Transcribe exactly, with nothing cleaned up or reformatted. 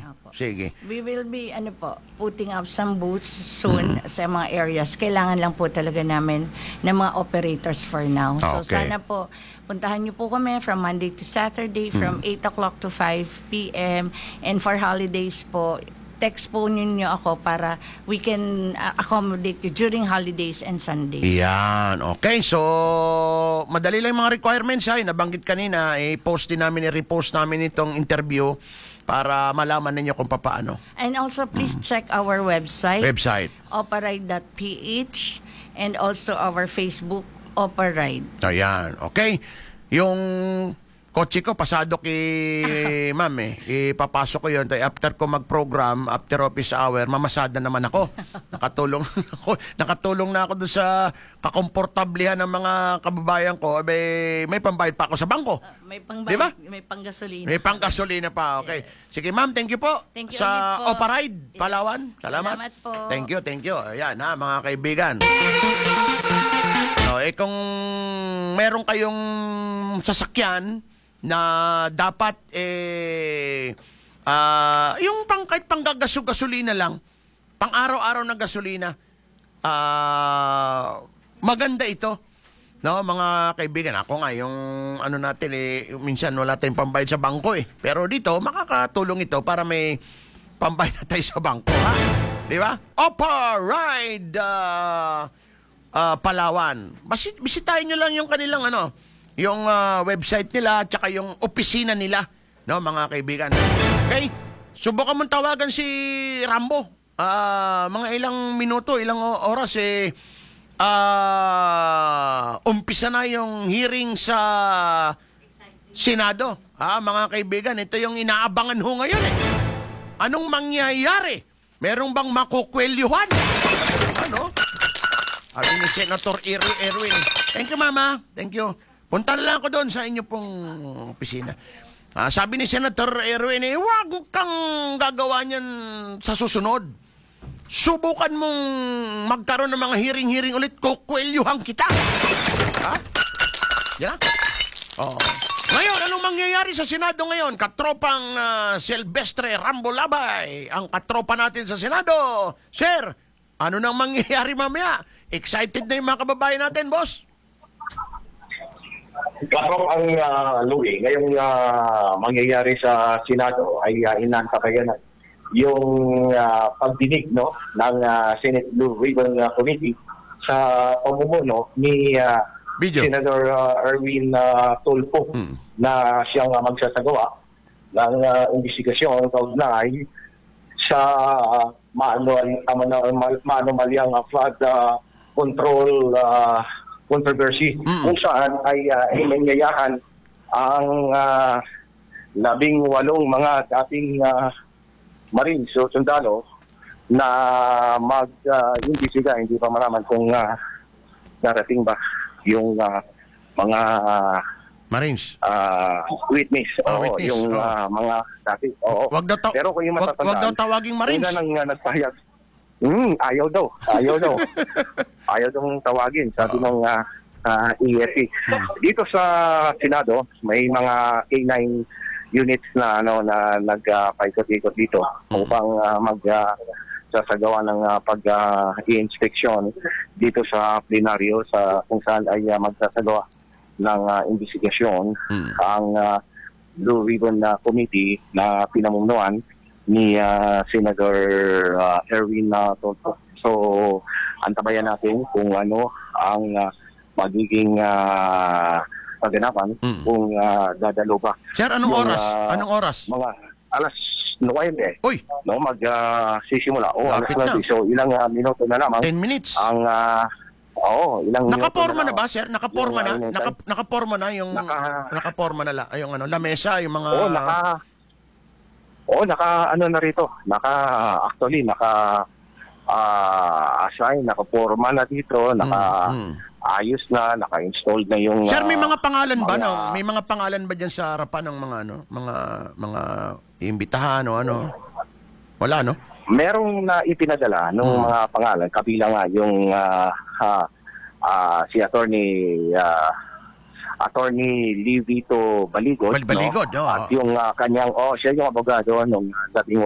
Opo. Sige. We will be ano po, putting up some booths soon sa mga areas. Kailangan lang po talaga namin ng mga operators for now. So Okay. sana po puntahan niyo po kami from Monday to Saturday from eight o'clock to five p.m. And for holidays po, text po ninyo ako para we can uh, accommodate you during holidays and Sundays. Yan. Okay. So, madali lang yung mga requirements. Ha? Nabanggit kanina, i-post din namin, i-repost namin itong interview para malaman ninyo kung paano. And also please check our website, Website. operide dot p h, and also our Facebook, Operide. Ayan. Okay. Yung kotse ko, pasado kay ma'am eh. Ipapasok ko yun. Tay after ko mag-program, after office hour, mamasada naman ako. Nakatulong ako. Nakatulong na ako doon sa kakomportablehan ng mga kababayan ko. May, may pambayad pa ako sa bangko. Uh, may pang Diba? may panggasolina. May panggasolina pa. Okay. Sige ma'am, thank you po. Thank you sa ulit po. Operide, Yes. Palawan. Salamat. Salamat po. Thank you, thank you. Ayan ha, mga kaibigan. So, eh kung meron kayong sasakyan na dapat eh ah, yung pang kahit pang gasolina lang, pang araw-araw na gasolina, ah, maganda ito. No, mga kaibigan, ako nga yung ano natin eh minsan wala tayong pambayad sa bangko eh. Pero dito makakatulong ito para may pambayad na tayo sa bangko, ha? Di ba? Opa Ride uh, uh, Palawan. Basit bisitahin niyo lang yung kanilang ano, yung uh, website nila at saka yung opisina nila, no, mga kaibigan. Okay? Subukan mong tawagan si Rambo. Ah, mga ilang minuto, ilang oras eh ah umpisa na yung hearing sa Senado. Ah, mga kaibigan, ito yung inaabangan ho ngayon eh. Anong mangyayari? Merong bang makukwelyuhan? Ano? Sabi ni Senator Eri- Erwin. Thank you, Mama. Thank you. Punta na lang ako doon sa inyo pong opisina. Ah, sabi ni Senator Erwin, eh, huwag kang gagawa niyan sa susunod. Subukan mong magkaroon ng mga hearing-hearing ulit, kukwelyuhan kita. Ha? Yan. Oh. Ngayon, anong mangyayari sa Senado ngayon? Katropang uh, Silvestre Rambo Labay, ang katropa natin sa Senado. Sir, ano nang mangyayari mamaya? Excited na yung mga kababayan natin, boss? Katrop ang uh, Louie, ngayong uh, mangyayari sa Senado ay uh, inantabayan yung uh, pagdinig no, ng uh, Senate Blue Ribbon uh, Committee sa pamumuno ni uh, Senator uh, Erwin uh, Tulfo hmm. na siyang uh, magsasagawa ng uh, investigasyon kaugnay sa uh, maanumalyang uh, flood uh, control uh, controversy mm. kung saan ay uh, inanyayahan ang uh, labing walong mga dating uh, Marines o sundalo na mag-imbisiga. Uh, hindi pa malaman kung uh, darating ba yung uh, mga uh, Marines uh, witness oh, o witness. yung oh. uh, mga dati. Oo. Wag daw ta- Pero kung yung matatandaan, wag daw tawaging Marines. Una nang uh, nagpahayag. Hmm, ayaw daw. Ayaw daw. Ayaw daw tawagin, sabi uh, ng uh, uh, E F E. Hmm. Dito sa Senado, may mga K nine units na ano na nagpaikot-ikot uh, dito hmm. upang uh, mag uh, sasagawa ng uh, pag-i-inspeksyon uh, dito sa plenaryo sa kung saan ay uh, magsasagawa ng uh, investigasyon hmm. ang uh, Blue Ribbon uh, Committee na pinamumunuan ni uh, Senator uh, Erwin uh, Tulfo. So, antabayan natin kung ano ang uh, magiging uh, paganapan mm. kung uh, dadalo ba. Sir, anong yung, oras? Uh, anong oras? Mga alas nuwebe. Uy! No, mag-sisimula. Uh, o, alas na. So, ilang uh, minuto na lamang. ten minutes. Ang, uh, oo, ilang nakaporma minuto na, na ba, sir? Nakaporma na? na? Naka, nakaporma na yung... Naka, nakaporma na la, yung ano, lamesa, yung mga... Oo, naka... Oo, naka ano na rito. Naka actually naka uh, assign, naka-forma na dito, naka mm, mm. ayos na, naka-install na yung Sir, may mga pangalan uh, ba mga, no? May mga pangalan ba diyan sa harapan ng mga ano, mga mga iimbitahan o ano? Wala no? Merong na ipinadala ng hmm. mga pangalan, kabilang nga yung uh, uh, uh, si Attorney uh, Attorney Livito Baligod, Baligod, no? oh. At yung uh, kanyang oh siya yung abogado nung dating